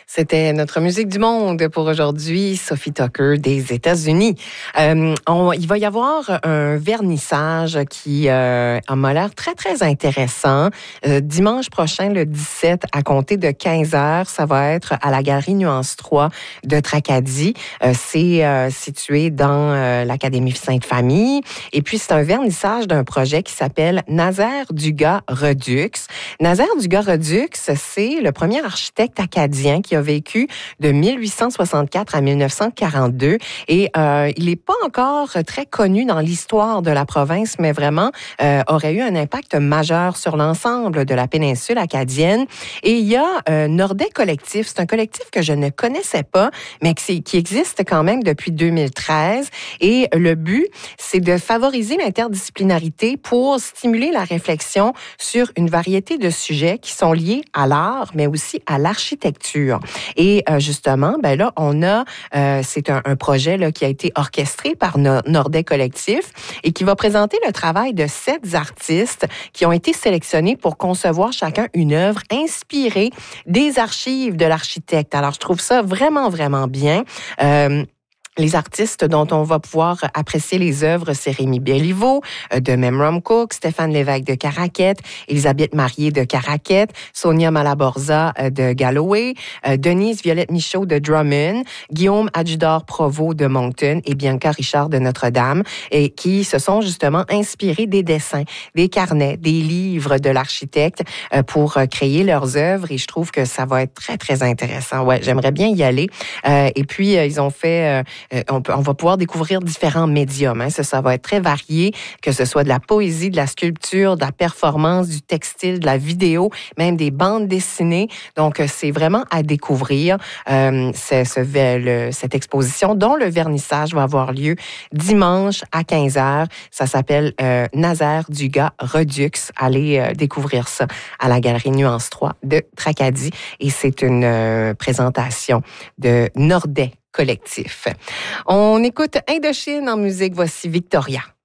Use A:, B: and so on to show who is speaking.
A: C'était notre musique du monde pour aujourd'hui, Sophie Tucker des États-Unis. Il va y avoir un vernissage qui m'a l'air très, très intéressant. Dimanche prochain, le 17, à compter de 15h, ça va être à la Galerie Nuance 3 de Tracadie. C'est situé dans l'Académie Sainte-Famille. Et puis, c'est un vernissage d'un projet qui s'appelle Nazaire Dugas Redux. Nazaire Dugas Redux, c'est le premier architecte acadien qui a vécu de 1864 à 1942 et il n'est pas encore très connu dans l'histoire de la province, mais vraiment aurait eu un impact majeur sur l'ensemble de la péninsule acadienne. Et il y a Nordais Collectif, c'est un collectif que je ne connaissais pas, mais qui existe quand même depuis 2013. Et le but, c'est de favoriser l'interdisciplinarité pour stimuler la réflexion sur une variété de sujets qui sont liés à l'art, mais aussi à l'architecture. Et justement, ben là, on a, c'est un projet là, qui a été orchestré par Nordais Collectif et qui va présenter le travail de 7 artistes qui ont été sélectionnés pour concevoir chacun une œuvre inspirée des archives de l'architecte. Alors, je trouve ça vraiment, vraiment bien. Les artistes dont on va pouvoir apprécier les œuvres, c'est Rémi Béliveau de Memram Cook, Stéphane Lévesque de Caraquette, Elisabeth Marié de Caraquette, Sonia Malaborza de Galloway, Denise Violette Michaud de Drummond, Guillaume Adjudor Provost de Moncton et Bianca Richard de Notre-Dame, et qui se sont justement inspirés des dessins, des carnets, des livres de l'architecte pour créer leurs œuvres. Et je trouve que ça va être très, très intéressant. Ouais, j'aimerais bien y aller. Et puis, ils ont fait... on va pouvoir découvrir différents médiums. Hein. Ça va être très varié, que ce soit de la poésie, de la sculpture, de la performance, du textile, de la vidéo, même des bandes dessinées. Donc, c'est vraiment à découvrir cette exposition dont le vernissage va avoir lieu dimanche à 15h. Ça s'appelle Nazaire Dugas Redux. Allez découvrir ça à la Galerie Nuance 3 de Tracadie. Et c'est une présentation de Nordais Collectif. On écoute Indochine en musique. Voici Victoria.